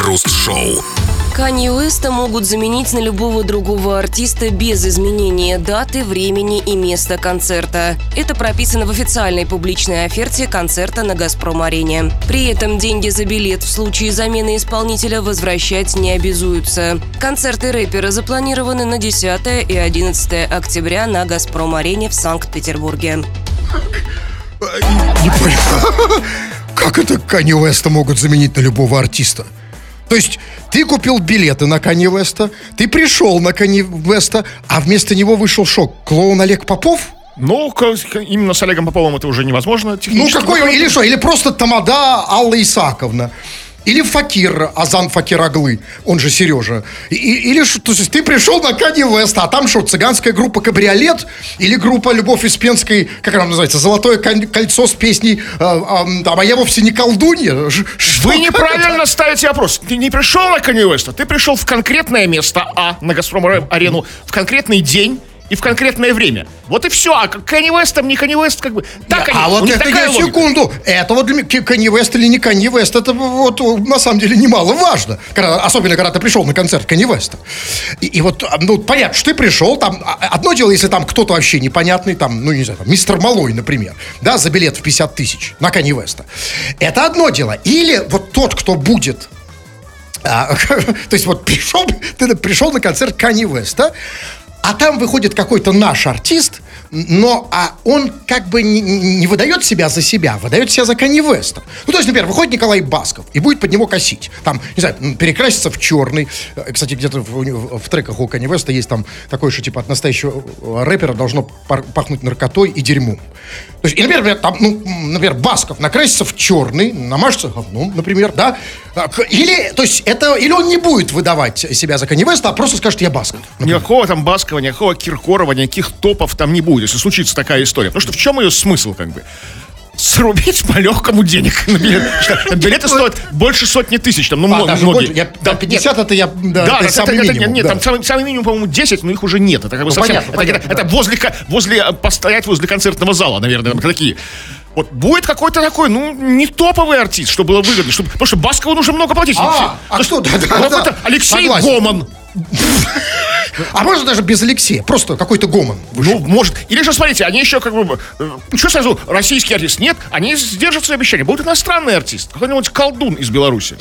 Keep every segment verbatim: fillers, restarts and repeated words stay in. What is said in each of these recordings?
Крем-хруст-шоу. Канье Уэста могут заменить на любого другого артиста без изменения даты, времени и места концерта. Это прописано в официальной публичной оферте концерта на «Газпром-арене». При этом деньги за билет в случае замены исполнителя возвращать не обязуются. Концерты рэпера запланированы на десятое и одиннадцатое октября на «Газпром-арене» в Санкт-Петербурге. Не понял. Как это Канье Уэста могут заменить на любого артиста? То есть ты купил билеты на Канье Уэста, ты пришел на Канье Уэста, а вместо него вышел шок. Клоун Олег Попов? Ну, именно с Олегом Поповым это уже невозможно технически. Ну, какой, или что, или просто Тамада Алла Исааковна. Или Факир, Азан Факир Аглы, он же Сережа. И, или что, то есть ты пришел на Канье Уэста, а там что, цыганская группа «Кабриолет» или группа Любовь Успенской, как она называется, «Золотое кольцо» с песней а, а, «А я вовсе не колдунья». Что? Вы неправильно ставите вопрос. Ты не пришел на Канье Уэста, ты пришел в конкретное место, а на «Газпром-арену», в конкретный день и в конкретное время. Вот и все. А Канье Уэст там не Канье Уэст, как бы. Так не, они, а вот это я секунду. Это вот для меня Канье Уэст или не Канье Уэст, это вот на самом деле немаловажно. Когда, особенно когда ты пришел на концерт Канье Уэста. И, и вот, ну, понятно, что ты пришел, там, одно дело, если там кто-то вообще непонятный, там, ну, не знаю, там, мистер Малой, например, да, за билет в пятьдесят тысяч на Канье Уэста. Это одно дело. Или вот тот, кто будет. А, то есть вот пришел, ты пришел на концерт Канье Уэста, а там выходит какой-то наш артист, но а он как бы не, не выдает себя за себя, выдает себя за Канье Уэста. Ну, то есть, например, выходит Николай Басков и будет под него косить. Там, не знаю, перекраситься в черный. Кстати, где-то в, в треках у Канье Уэста есть там такое, что типа от настоящего рэпера должно пахнуть наркотой и дерьмом. То есть, и, например, там, ну, например, Басков накрасится в черный, намажется говном, например, да. Или, то есть, это, или он не будет выдавать себя за Канье Уэста, а просто скажет: я Басков. Например. Никакого там Баскова, никакого Киркорова, никаких топов там не будет, если случится такая история. Потому что в чем ее смысл, как бы? Срубить по-легкому денег на билет. Билеты стоят больше сотни тысяч. Там, ну, а, даже многие. больше, я, да, пятьдесят нет. Это я, да, да, это это, самый это, минимум. Нет, нет, да. там самый, самый минимум, по-моему, десять, но их уже нет. Это, как бы, ну, совсем, понятно, это, понятно, это, да. это возле, возле, постоять возле концертного зала, наверное, такие. Вот будет какой-то такой, ну, не топовый артист, чтобы было выгодно, чтобы, потому что Баскову нужно много платить. А, а кто? Да, да, да. Алексей Согласен. Гоман. А можно даже без Алексея, просто какой-то Гоман вышел. Ну, может. Или же, смотрите, они еще как бы... Э, что сразу, российский артист? Нет, они сдержат свои обещания. Будет иностранный артист. Какой-нибудь колдун из Беларуси.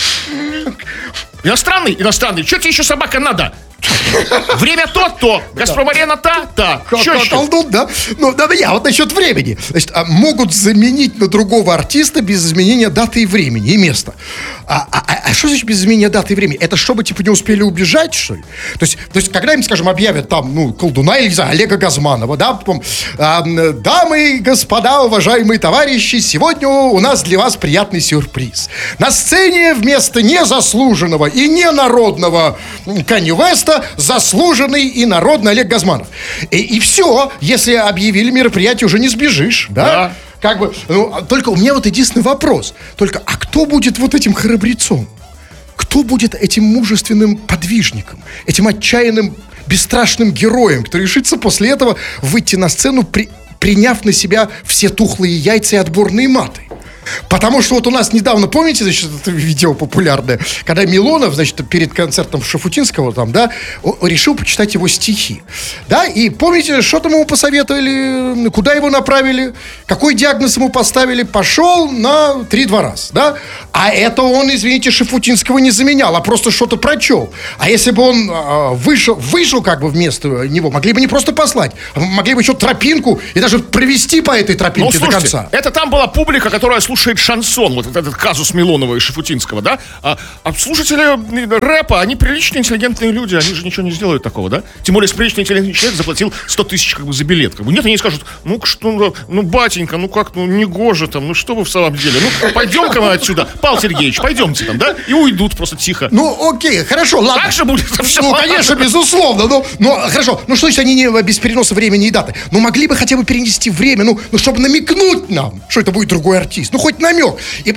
Иностранный? Иностранный. Что тебе еще, собака, надо? Время то-то, «Газпром-арена» та-та. Что еще? Колдун, да? Ну, да, я вот насчет времени. Значит, а, могут заменить на другого артиста без изменения даты и времени, и места. А, а, а что значит без изменения даты и времени? Это чтобы, типа, не успели убежать, что ли? То есть, то есть когда им, скажем, объявят там, ну, колдуна или, не знаю, Олега Газманова, да, потом, а, дамы и господа, уважаемые товарищи, сегодня у нас для вас приятный сюрприз. На сцене вместо незаслуженного и ненародного Канье Уэста заслуженный и народный Олег Газманов. И, и все, если объявили мероприятие, уже не сбежишь, да? Да. Как бы, ну, только у меня вот единственный вопрос. Только, а кто будет вот этим храбрецом? Кто будет этим мужественным подвижником? Этим отчаянным, бесстрашным героем, кто решится после этого выйти на сцену, при, приняв на себя все тухлые яйца и отборные маты? Потому что вот у нас недавно, помните, значит, это видео популярное, когда Милонов, значит, перед концертом Шафутинского там, да, решил почитать его стихи, да, и помните, что там ему посоветовали, куда его направили, какой диагноз ему поставили, пошел на три-два раз, да, а это он, извините, Шафутинского не заменял, а просто что-то прочел, а если бы он э, вышел, вышел как бы вместо него, могли бы не просто послать, а могли бы еще тропинку и даже провести по этой тропинке, ну, слушайте, до конца. Это там была публика, которая слушает шансон, вот этот казус Милонова и Шафутинского, да? А, а слушатели рэпа, они приличные, интеллигентные люди, они же ничего не сделают такого, да? Тем более, если приличный интеллигентный человек заплатил сто тысяч как бы за билет. Как бы. Нет, они скажут: ну что, ну, батенька, ну как, ну не гоже там, ну что вы в самом деле, ну пойдем-ка мы отсюда, Павел Сергеевич, пойдемте там, да? И уйдут просто тихо. Ну, окей, хорошо, ладно. Так же будет все. Ну, конечно, безусловно, ну, ну, хорошо, ну что значит они не без переноса времени и даты? Ну, могли бы хотя бы перенести время, ну, ну чтобы намекнуть нам, что это будет другой артист, ну, хоть намек. И,